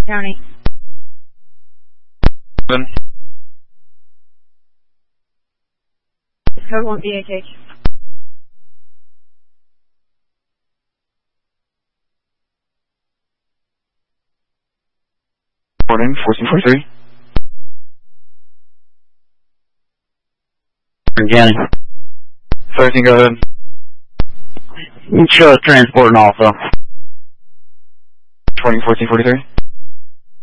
County. Code 1 BHH. Morning, 1443. County. 13, go ahead. Show us transporting also. 1443.